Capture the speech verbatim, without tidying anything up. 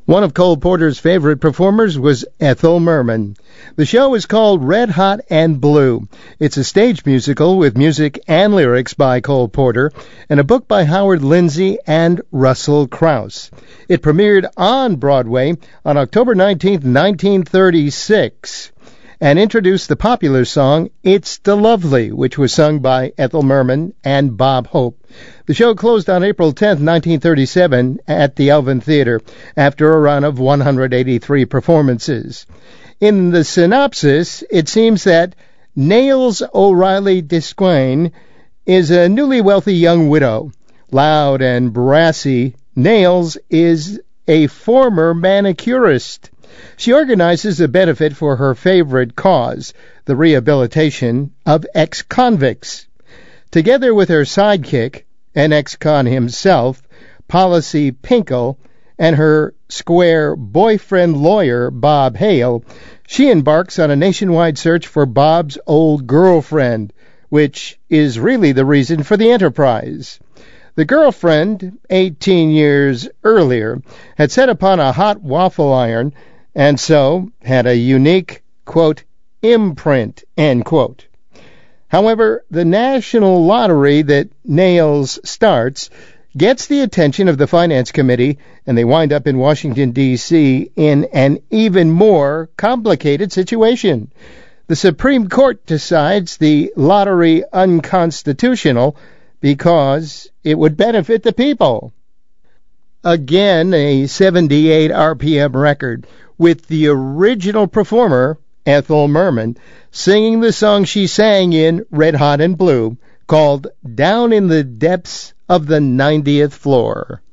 One of Cole Porter's favorite performers was Ethel Merman. The show is called Red Hot and Blue. It's a stage musical with music and lyrics by Cole Porter and a book by Howard Lindsay and Russell Krauss. It premiered on Broadway on October nineteenth, nineteen thirty-six, and introduced the popular song It's the Lovely, which was sung by Ethel Merman and Bob Hope. The show closed on April tenth, nineteen thirty-seven at the Elvin Theater after a run of one hundred eighty-three performances. In the synopsis, it seems that Nails O'Reilly Desquain is a newly wealthy young widow. Loud and brassy, Nails is a former manicurist. She organizes a benefit for her favorite cause, the rehabilitation of ex-convicts. Together with her sidekick, an ex-con himself, Policy Pinkle, and her square boyfriend lawyer, Bob Hale, she embarks on a nationwide search for Bob's old girlfriend, which is really the reason for the enterprise. The girlfriend, eighteen years earlier, had set upon a hot waffle iron, and so had a unique, quote, imprint, end quote. However, the national lottery that Nails starts gets the attention of the Finance Committee, and they wind up in Washington, D C in an even more complicated situation. The Supreme Court decides the lottery unconstitutional because it would benefit the people. Again, a seventy-eight R P M record, with the original performer, Ethel Merman, singing the song she sang in Red Hot and Blue, called Down in the Depths of the ninetieth Floor.